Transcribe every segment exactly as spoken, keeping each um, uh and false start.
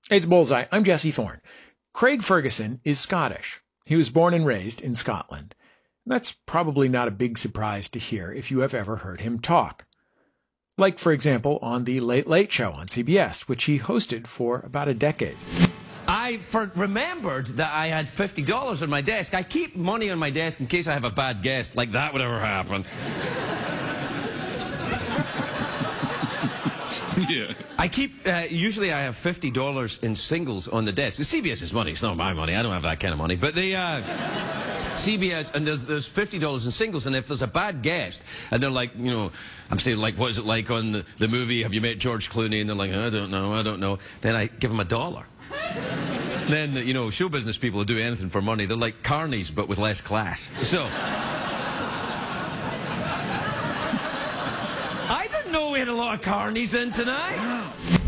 It's Bullseye. I'm Jesse Thorne. Craig Ferguson is Scottish. He was born and raised in Scotland. That's probably not a big surprise to hear if you have ever heard him talk. Like, for example, on The Late Late Show on C B S, which he hosted for about a decade. I for remembered that I had fifty dollars on my desk. I keep money on my desk in case I have a bad guest, like that would ever happen. Yeah. I keep, uh, usually I have fifty dollars in singles on the desk. C B S's money, it's not my money. I don't have that kind of money. But the, uh, C B S, and there's, there's fifty dollars in singles, and if there's a bad guest, and they're like, you know, I'm saying, like, what is it like on the, the movie, Have You Met George Clooney? And they're like, I don't know, I don't know. Then I give them a dollar. Then, you know, show business people who do anything for money, they're like carnies, but with less class. So... I didn't know we had a lot of carnies in tonight.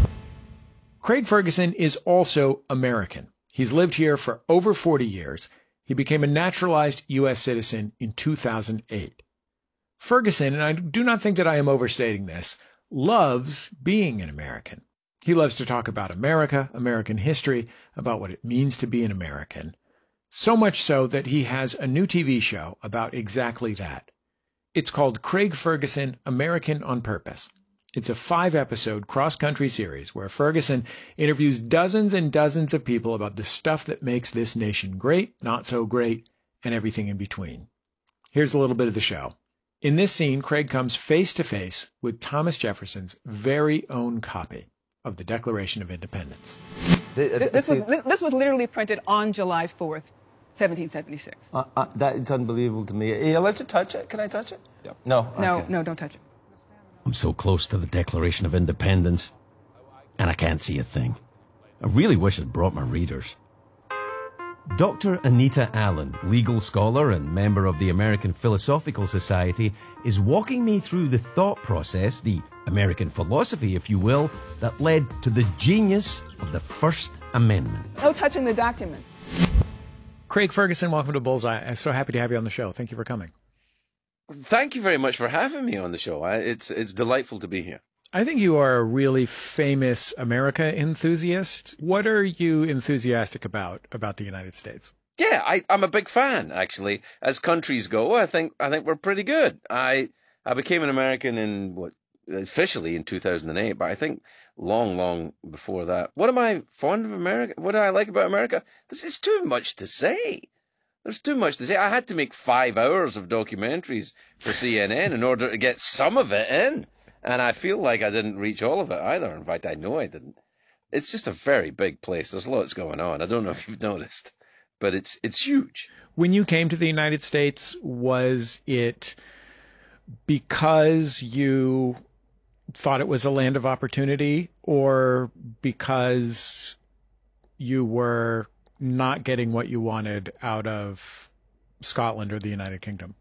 Craig Ferguson is also American. He's lived here for over forty years. He became a naturalized U S citizen in two thousand eight. Ferguson, and I do not think that I am overstating this, loves being an American. He loves to talk about America, American history, about what it means to be an American. So much so that he has a new T V show about exactly that. It's called Craig Ferguson, American on Purpose. It's a five-episode cross-country series where Ferguson interviews dozens and dozens of people about the stuff that makes this nation great, not so great, and everything in between. Here's a little bit of the show. In this scene, Craig comes face-to-face with Thomas Jefferson's very own copy of the Declaration of Independence. This, this, was, this was literally printed on July fourth, seventeen seventy-six. Uh, uh, that is unbelievable to me. Are you allowed to touch it? Can I touch it? No. No? No, okay. no, don't touch it. I'm so close to the Declaration of Independence, and I can't see a thing. I really wish I'd brought my readers. Doctor Anita Allen, legal scholar and member of the American Philosophical Society, is walking me through the thought process, the American philosophy, if you will, that led to the genius of the First Amendment. No touching the document. Craig Ferguson, welcome to Bullseye. I'm so happy to have you on the show. Thank you for coming. Thank you very much for having me on the show. I, it's it's delightful to be here. I think you are a really famous America enthusiast. What are you enthusiastic about about the United States? Yeah, I, I'm a big fan, actually. As countries go, I think I think we're pretty good. I I became an American in what officially in two thousand eight, but I think long, long before that. What am I fond of America? What do I like about America? This is too much to say. There's too much to say. I had to make five hours of documentaries for C N N in order to get some of it in. And I feel like I didn't reach all of it either. In fact, I know I didn't. It's just a very big place. There's lots going on. I don't know if you've noticed, but it's it's huge. When you came to the United States, was it because you thought it was a land of opportunity, or because you were not getting what you wanted out of Scotland or the United Kingdom?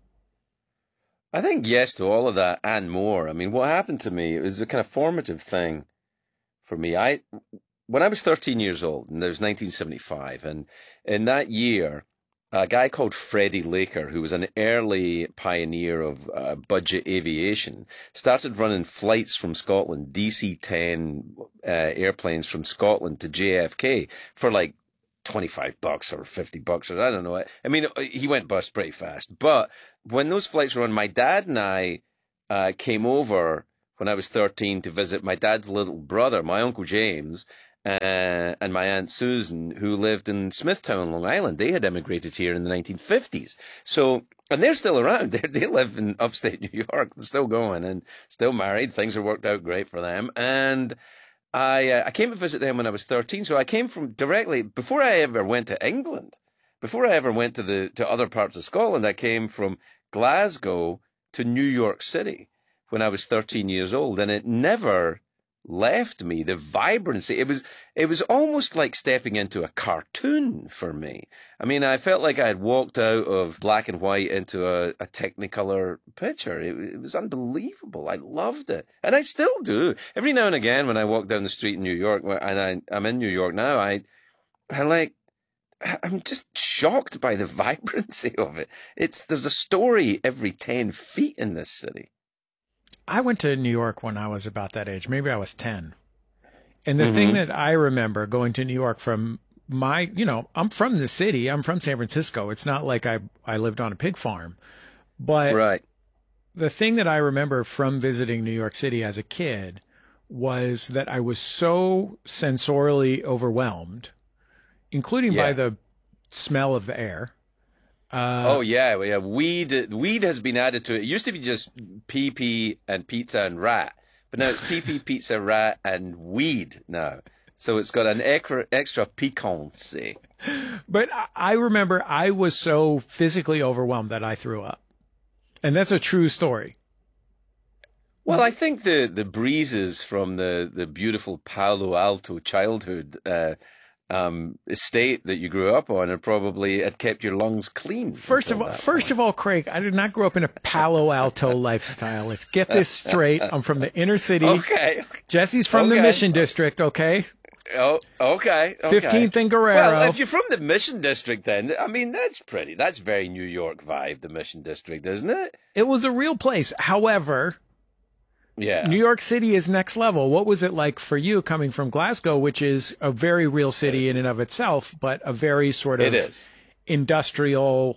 I think yes to all of that and more. I mean, what happened to me, it was a kind of formative thing for me. I, when I was thirteen years old, and it was nineteen seventy-five, and in that year, a guy called Freddie Laker, who was an early pioneer of uh, budget aviation, started running flights from Scotland, D C ten uh, airplanes from Scotland to J F K for like twenty-five bucks or fifty bucks, or I don't know. I mean, he went bust pretty fast. But when those flights were on, my dad and I uh, came over when I was thirteen to visit my dad's little brother, my Uncle James, uh, and my Aunt Susan, who lived in Smithtown, Long Island. They had emigrated here in the nineteen fifties. So, and they're still around. They're, they live in upstate New York. They're still going and still married. Things have worked out great for them. And I uh, I came to visit them when I was thirteen, so I came from directly, before I ever went to England, before I ever went to the to other parts of Scotland, I came from Glasgow to New York City when I was thirteen years old, and it never left me, the vibrancy. It was it was almost like stepping into a cartoon for me. I mean, I felt like I had walked out of black and white into a, a Technicolor picture. It, it was unbelievable. I loved it. And I still do. Every now and again when I walk down the street in New York, and I, I'm in New York now, I, I like, I'm just shocked by the vibrancy of it. It's There's a story every ten feet in this city. I went to New York when I was about that age. Maybe I was ten. And the Mm-hmm. thing that I remember going to New York from my, you know, I'm from the city. I'm from San Francisco. It's not like I, I lived on a pig farm. But Right. the thing that I remember from visiting New York City as a kid was that I was so sensorially overwhelmed, including Yeah. by the smell of the air. Uh, oh yeah, yeah. Weed, weed has been added to it. It used to be just pee pee and pizza and rat, but now it's pee pee, pizza, rat, and weed now. So it's got an extra extra piquancy. But I- I remember I was so physically overwhelmed that I threw up, and that's a true story. Well, I think the the breezes from the the beautiful Palo Alto childhood uh, um, estate that you grew up on are probably had kept your lungs clean. First of all, first of all, Craig, I did not grow up in a Palo Alto lifestyle. Let's get this straight. I'm from the inner city. Okay. Jesse's from Okay. the Mission District. Okay, Oh, okay. okay. fifteenth and Guerrero. Well, if you're from the Mission District, then I mean that's pretty. That's very New York vibe. The Mission District, isn't it? It was a real place. However, Yeah. New York City is next level. What was it like for you coming from Glasgow, which is a very real city in and of itself, but a very sort of It is. industrial.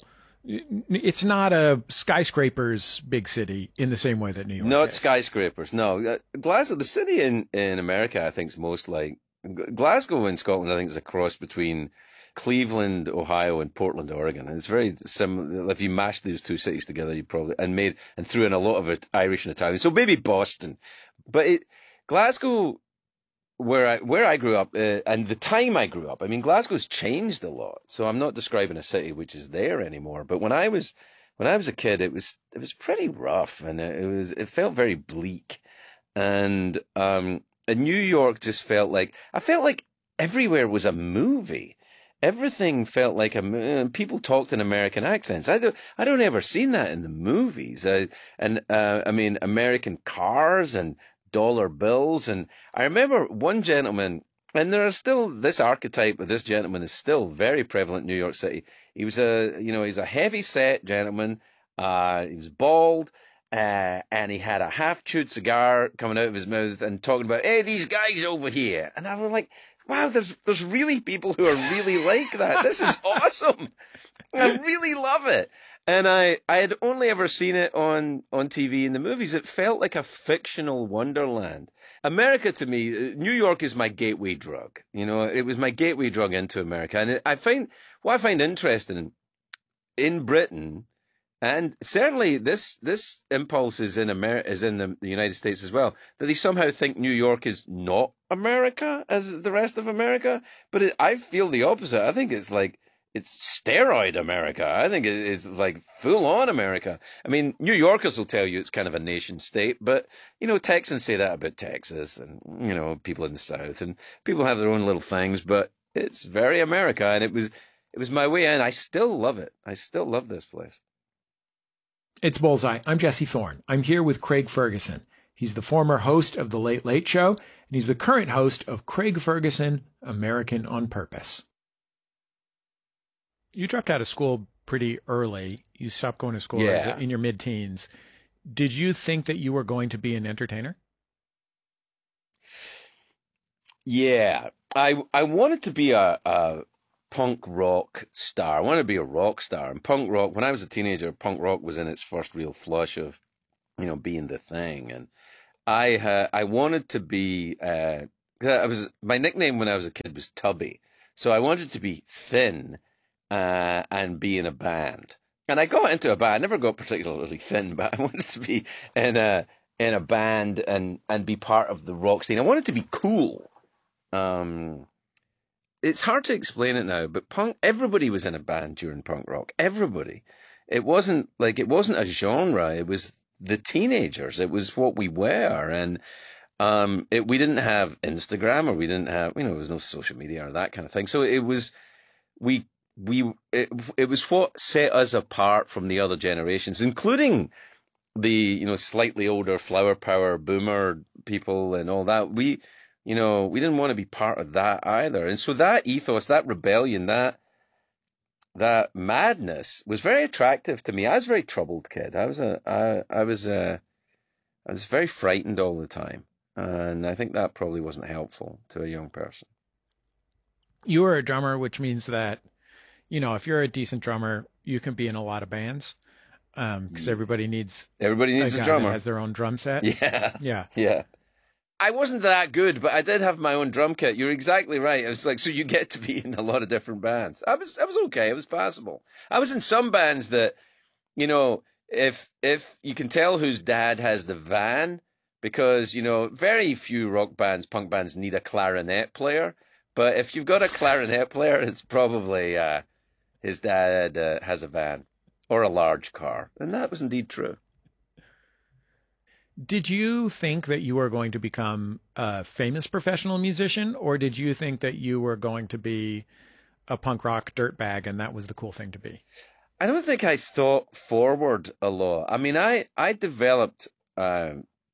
It's not a skyscrapers big city in the same way that New York Not is. skyscrapers. No, Uh, Glasgow, the city in in America, I think is most like G- Glasgow in Scotland. I think is a cross between Cleveland, Ohio, and Portland, Oregon. And it's very similar. If you mashed those two cities together, you probably and made and threw in a lot of it Irish and Italian. So maybe Boston, but it Glasgow, where I where I grew up, uh, and the time I grew up. I mean, Glasgow's changed a lot. So I'm not describing a city which is there anymore. But when I was when I was a kid, it was it was pretty rough, and it was it felt very bleak, and um, and New York just felt like I felt like everywhere was a movie. Everything felt like a mo- people talked in American accents. I don't I don't ever seen that in the movies. I, and uh, I mean American cars and dollar bills, and I remember one gentleman, and there are still this archetype of this gentleman is still very prevalent in New York City. He was a you know he's a heavy set gentleman. Uh, he was bald. Uh, and he had a half-chewed cigar coming out of his mouth and talking about, hey, these guys over here. And I was like, wow, there's there's really people who are really like that. This is awesome. I really love it. And I, I had only ever seen it on, on T V in the movies. It felt like a fictional wonderland. America, to me, New York is my gateway drug. You know, it was my gateway drug into America. And I find, what I find interesting in Britain, and certainly this this impulse is in America, is in the, the United States as well, that they somehow think New York is not America as the rest of America. But it, I feel the opposite. I think it's like it's steroid America. I think it, it's like full on America. I mean, New Yorkers will tell you it's kind of a nation state, but you know, Texans say that about Texas, and you know, people in the South, and people have their own little things. But it's very America, and it was it was my way in. I still love it. I still love this place. It's Bullseye. I'm Jesse Thorne. I'm here with Craig Ferguson. He's the former host of The Late Late Show, and he's the current host of Craig Ferguson, American on Purpose. You dropped out of school pretty early. You stopped going to school Yeah. as- in your mid-teens. Did you think that you were going to be an entertainer? Yeah, I I wanted to be a, a punk rock star. I wanted to be a rock star. And punk rock, when I was a teenager, punk rock was in its first real flush of, you know, being the thing. And I uh, I wanted to be. Uh, I was my nickname when I was a kid was Tubby, so I wanted to be thin uh, and be in a band. And I got into a band. I never got particularly thin, but I wanted to be in a in a band and and be part of the rock scene. I wanted to be cool. Um, it's hard to explain it now, but punk, everybody was in a band during punk rock. Everybody. It wasn't like, it wasn't a genre. It was the teenagers. It was what we were. And, um, it, we didn't have Instagram, or we didn't have, you know, there was no social media or that kind of thing. So it was, we, we, it, it was what set us apart from the other generations, including the, you know, slightly older flower power boomer people and all that. We, You know, we didn't want to be part of that either. And so that ethos, that rebellion, that that madness was very attractive to me. I was a very troubled kid. I was a I, I was a I was very frightened all the time. And I think that probably wasn't helpful to a young person. You are a drummer, which means that, you know, if you're a decent drummer, you can be in a lot of bands because um, everybody needs everybody needs a, a guy drummer. That has their own drum set. Yeah, yeah, yeah. I wasn't that good, but I did have my own drum kit. You're exactly right. It was like, so you get to be in a lot of different bands. I was, I was okay. It was passable. I was in some bands that, you know, if if you can tell whose dad has the van, because, you know, very few rock bands, punk bands need a clarinet player. But if you've got a clarinet player, it's probably uh, his dad uh, has a van or a large car. And that was indeed true. Did you think that you were going to become a famous professional musician, or did you think that you were going to be a punk rock dirtbag and that was the cool thing to be? I don't think I thought forward a lot. I mean, I, I developed uh,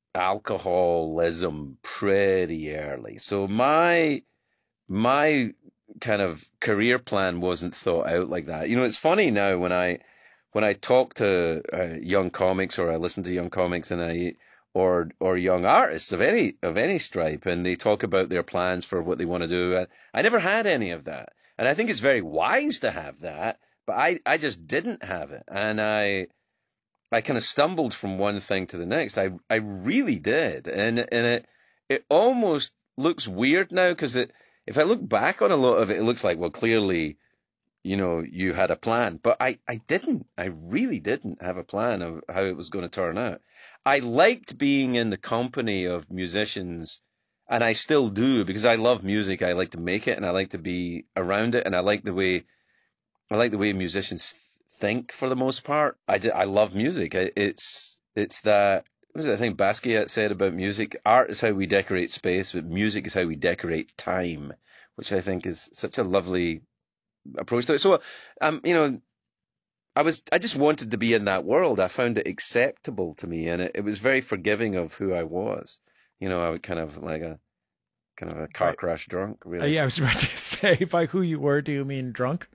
alcoholism pretty early. So my my kind of career plan wasn't thought out like that. You know, it's funny now when I when I talk to uh, young comics, or I listen to young comics, and I or or young artists of any of any stripe, and they talk about their plans for what they want to do. I, I never had any of that, and I think it's very wise to have that. But I, I just didn't have it, and I I kind of stumbled from one thing to the next. I I really did, and and it it almost looks weird now because it. If I look back on a lot of it, it looks like, well, clearly, you know, you had a plan. But I, I didn't. I really didn't have a plan of how it was going to turn out. I liked being in the company of musicians, and I still do, because I love music. I like to make it, and I like to be around it, and I like the way, I like the way musicians think for the most part. I, do, I love music. It's, it's that, what is it I think Basquiat said about music? Art is how we decorate space, but music is how we decorate time, which I think is such a lovely approach to it. So, um, you know, I was, I just wanted to be in that world. I found it acceptable to me, and it, it was very forgiving of who I was. You know, I was kind of like a, kind of a car right. crash drunk, really. Uh, yeah, I was about to say, by who you were, do you mean drunk?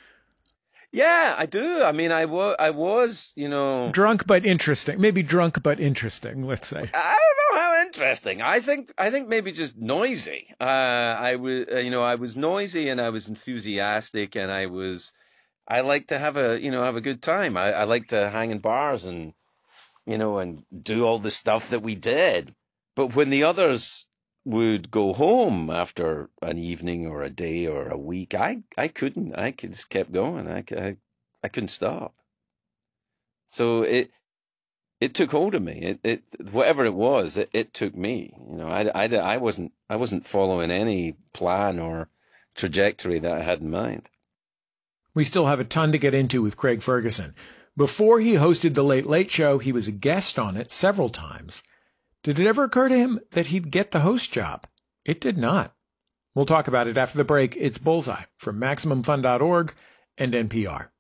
Yeah, I do. I mean, I was, I was, you know... Drunk but interesting. Maybe drunk but interesting, let's say. I don't know how interesting. I think I think maybe just noisy. Uh, I was, uh, you know, I was noisy, and I was enthusiastic, and I was... I like to have a, you know, have a good time. I, I like to hang in bars and, you know, and do all the stuff that we did. But when the others would go home after an evening or a day or a week, I, I couldn't. I just kept going. I, I, I couldn't stop. So it it took hold of me. It it whatever it was, it, it took me. You know, I, I, I wasn't I wasn't following any plan or trajectory that I had in mind. We still have a ton to get into with Craig Ferguson. Before he hosted The Late Late Show, he was a guest on it several times. Did it ever occur to him that he'd get the host job? It did not. We'll talk about it after the break. It's Bullseye from Maximum Fun dot org and N P R.